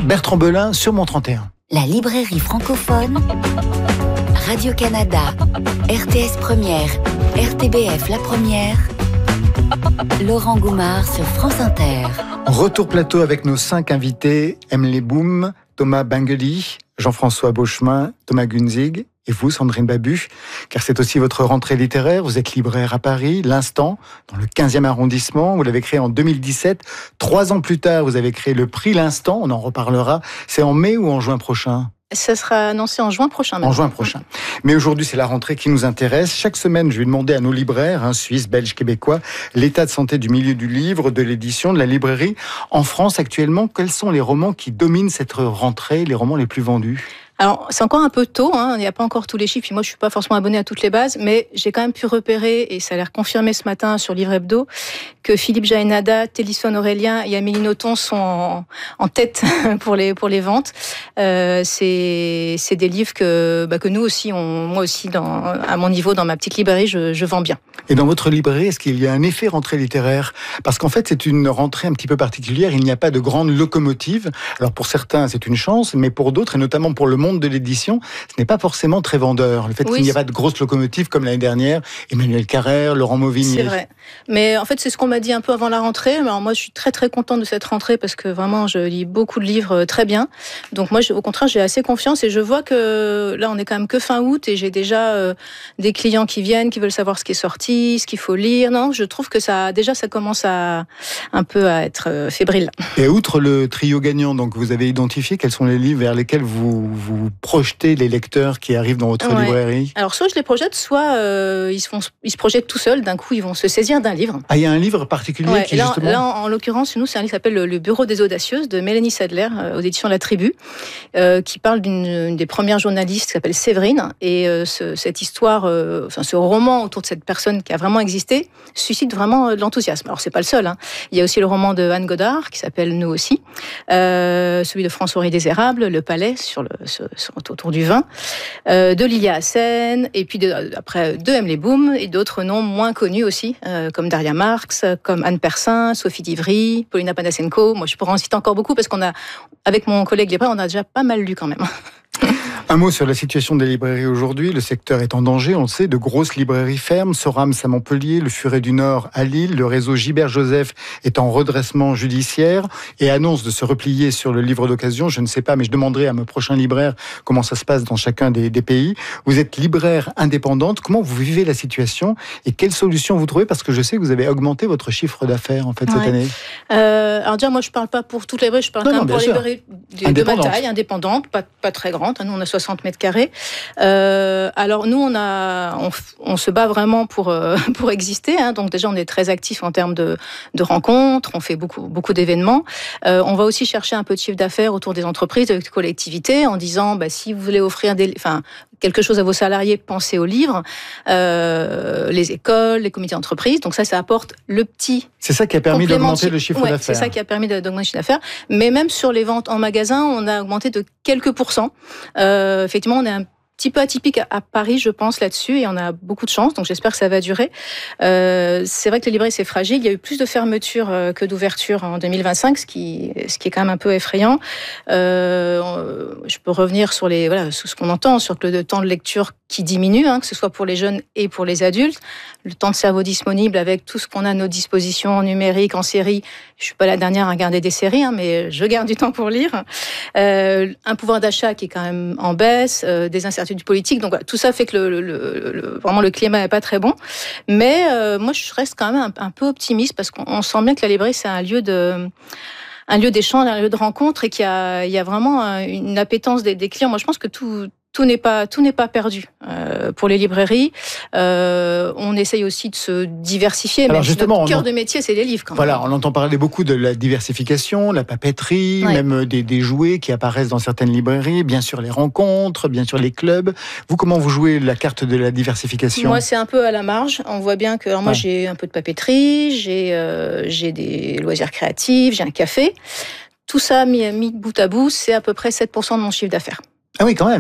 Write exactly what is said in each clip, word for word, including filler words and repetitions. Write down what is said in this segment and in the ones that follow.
Bertrand Belin sur Mon trente et un. La librairie francophone, Radio-Canada, R T S Première, R T B F La Première, Laurent Goumard sur France Inter. Retour plateau avec nos cinq invités, Emily Boom, Thomas Bingeli, Jean-François Beauchemin, Thomas Gunzig et vous, Sandrine Babu, car c'est aussi votre rentrée littéraire. Vous êtes libraire à Paris, L'Instant, dans le quinzième arrondissement. Vous l'avez créé en deux mille dix-sept. Trois ans plus tard, vous avez créé le prix L'Instant. On en reparlera. C'est en mai ou en juin prochain ? Ça sera annoncé en juin prochain. Même. En juin prochain. Mais aujourd'hui, c'est la rentrée qui nous intéresse. Chaque semaine, je vais demander à nos libraires, hein, suisses, belges, québécois, l'état de santé du milieu du livre, de l'édition, de la librairie. En France, actuellement, quels sont les romans qui dominent cette rentrée, les romans les plus vendus ? Alors, c'est encore un peu tôt, hein, il n'y a pas encore tous les chiffres, puis moi je suis pas forcément abonnée à toutes les bases, mais j'ai quand même pu repérer, et ça a l'air confirmé ce matin sur Livre Hebdo, que Philippe Jaénada, Télisphone Aurélien et Amélie Nothomb sont en, en tête pour les, pour les ventes. Euh, c'est, c'est des livres que, bah, que nous aussi, on, moi aussi, dans, à mon niveau, dans ma petite librairie, je, je vends bien. Et dans votre librairie, est-ce qu'il y a un effet rentrée littéraire ? Parce qu'en fait, c'est une rentrée un petit peu particulière, il n'y a pas de grande locomotive. Alors pour certains, c'est une chance, mais pour d'autres, et notamment pour le monde de l'édition, ce n'est pas forcément très vendeur. Le fait oui, qu'il n'y a pas de grosse locomotive comme l'année dernière, Emmanuel Carrère, Laurent Mauvignier. C'est vrai. Mais en fait, c'est ce qu'on m'a dit un peu avant la rentrée. Alors moi, je suis très très contente de cette rentrée parce que vraiment, je lis beaucoup de livres très bien. Donc moi, au contraire, j'ai assez confiance et je vois que là, on est quand même que fin août et j'ai déjà euh, des clients qui viennent, qui veulent savoir ce qui est sorti, ce qu'il faut lire. Non, je trouve que ça, déjà, ça commence à un peu à être fébrile. Et outre le trio gagnant, donc vous avez identifié quels sont les livres vers lesquels vous vous projetez les lecteurs qui arrivent dans votre ouais. librairie ? Alors soit je les projette, soit euh, ils, se font, ils se projettent tout seuls. D'un coup, ils vont se saisir d'un livre. Ah, il y a un livre particulier ouais, qui là, justement... Là, en, en l'occurrence, nous, c'est un livre qui s'appelle Le Bureau des Audacieuses de Mélanie Sadler, euh, aux éditions La Tribu, euh, qui parle d'une une des premières journalistes qui s'appelle Séverine. Et euh, ce, cette histoire, euh, enfin ce roman autour de cette personne qui a vraiment existé, suscite vraiment de l'enthousiasme. Alors c'est pas le seul. Hein. Il y a aussi le roman de Anne Godard qui s'appelle Nous aussi, euh, celui de François-Henri Désérable, Le Palais, sur le sur, sur, autour du vin, euh, de Lilia Hassen, et puis de, après de Emily Boom et d'autres noms moins connus aussi, euh, comme Daria Marx, comme Anne Persin, Sophie Divry, Paulina Panasenko. Moi, je pourrais en citer encore beaucoup parce qu'on a, avec mon collègue libraire, on a déjà pas mal lu quand même. Un mot sur la situation des librairies aujourd'hui. Le secteur est en danger, on le sait. De grosses librairies ferment. Sorams à Montpellier, le Furet du Nord à Lille. Le réseau Gibert-Joseph est en redressement judiciaire et annonce de se replier sur le livre d'occasion. Je ne sais pas, mais je demanderai à mes prochains libraires comment ça se passe dans chacun des, des pays. Vous êtes libraire indépendante. Comment vous vivez la situation et quelles solutions vous trouvez ? Parce que je sais que vous avez augmenté votre chiffre d'affaires en fait cette ouais. année. Euh, alors déjà, moi, je ne parle pas pour toutes les librairies. Je parle non, quand même pour les librairies de, de ma taille, indépendantes, pas, pas très grandes. Nous, on a soixante mètres carrés. Euh, alors nous, on a, on, on se bat vraiment pour euh, pour exister. Hein. Donc déjà, on est très actifs en termes de, de rencontres. On fait beaucoup beaucoup d'événements. Euh, on va aussi chercher un peu de chiffre d'affaires autour des entreprises, des collectivités, en disant, bah, si vous voulez offrir des, enfin, quelque chose à vos salariés, pensez aux livres, euh, les écoles, les comités d'entreprise. Donc ça, ça apporte le petit. C'est ça qui a permis d'augmenter le chiffre ouais, d'affaires. C'est ça qui a permis d'augmenter le chiffre d'affaires. Mais même sur les ventes en magasin, on a augmenté de quelques pourcents. Euh, effectivement, on est un petit peu atypique à Paris, je pense, là-dessus, et on a beaucoup de chance, donc j'espère que ça va durer. Euh, c'est vrai que les librairies, c'est fragile. Il y a eu plus de fermetures que d'ouvertures en deux mille vingt-cinq, ce qui, ce qui est quand même un peu effrayant. Euh, je peux revenir sur les, voilà, sur ce qu'on entend, sur le temps de lecture qui diminue, hein, que ce soit pour les jeunes et pour les adultes. Le temps de cerveau disponible avec tout ce qu'on a à nos dispositions en numérique, en série. Je suis pas la dernière à regarder des séries, hein, mais je garde du temps pour lire. Euh, un pouvoir d'achat qui est quand même en baisse, euh, des incertitudes politiques. Donc voilà, tout ça fait que le, le, le, vraiment le climat n'est pas très bon. Mais euh, moi, je reste quand même un, un peu optimiste parce qu'on sent bien que la librairie, c'est un lieu de... un lieu d'échange, un lieu de rencontre et qu'il y a, il y a vraiment une appétence des, des clients. Moi, je pense que tout... Tout n'est pas tout n'est pas perdu euh, pour les librairies. Euh, on essaye aussi de se diversifier. Alors même justement, si notre cœur en... de métier, c'est les livres. Quand voilà, même. On entend parler beaucoup de la diversification, la papeterie, ouais. même des, des jouets qui apparaissent dans certaines librairies. Bien sûr, les rencontres, bien sûr les clubs. Vous, comment vous jouez la carte de la diversification ? Moi, c'est un peu à la marge. On voit bien que alors moi, ouais. j'ai un peu de papeterie, j'ai euh, j'ai des loisirs créatifs, j'ai un café. Tout ça mis, mis bout à bout, c'est à peu près sept pour cent de mon chiffre d'affaires. Ah oui, quand même.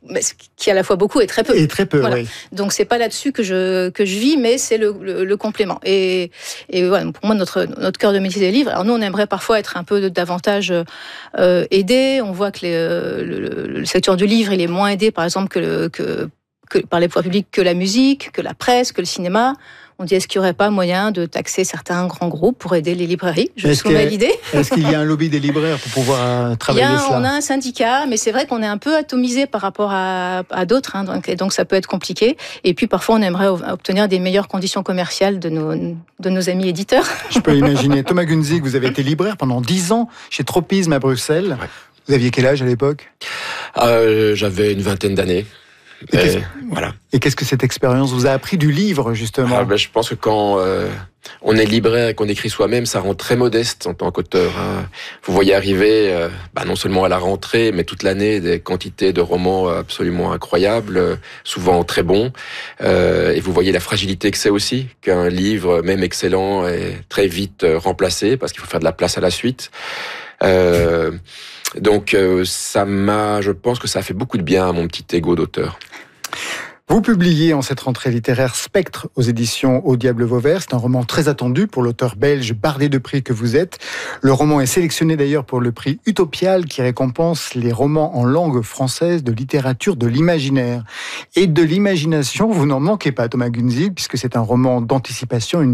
qui à la fois beaucoup et très peu. Et très peu, voilà. oui. Donc c'est pas là-dessus que je que je vis, mais c'est le, le, le complément. Et, et voilà, pour moi notre notre cœur de métier des livres. Alors nous on aimerait parfois être un peu davantage euh, aidés. On voit que les, euh, le, le secteur du livre il est moins aidé, par exemple que le, que que par les pouvoirs publics que la musique, que la presse, que le cinéma. On dit, est-ce qu'il n'y aurait pas moyen de taxer certains grands groupes pour aider les librairies ? Je est-ce soumets que, l'idée. Est-ce qu'il y a un lobby des libraires pour pouvoir euh, travailler Il y a, cela ? On a un syndicat, mais c'est vrai qu'on est un peu atomisé par rapport à, à d'autres, hein, donc, et donc ça peut être compliqué. Et puis parfois, on aimerait obtenir des meilleures conditions commerciales de nos, de nos amis éditeurs. Je peux imaginer. Thomas Gunzig, vous avez été libraire pendant dix ans chez Tropisme à Bruxelles. Ouais. Vous aviez quel âge à l'époque ? euh, J'avais une vingtaine d'années. Et, qu'est-ce, voilà. Et qu'est-ce que cette expérience vous a appris du livre, justement ? ah, ben, Je pense que quand euh, on est libraire et qu'on écrit soi-même, ça rend très modeste en tant qu'auteur. Hein. Vous voyez arriver, euh, bah, non seulement à la rentrée, mais toute l'année, des quantités de romans absolument incroyables, souvent très bons. Euh, et vous voyez la fragilité que c'est aussi, qu'un livre, même excellent, est très vite remplacé, parce qu'il faut faire de la place à la suite. Euh, donc euh, ça m'a, je pense que ça a fait beaucoup de bien à mon petit ego d'auteur. Vous publiez en cette rentrée littéraire Spectre aux éditions Au Diable Vauvert. C'est un roman très attendu pour l'auteur belge bardé de prix que vous êtes. Le roman est sélectionné d'ailleurs pour le prix Utopial qui récompense les romans en langue française de littérature de l'imaginaire. Et de l'imagination, vous n'en manquez pas, Thomas Gunzig, puisque c'est un roman d'anticipation, une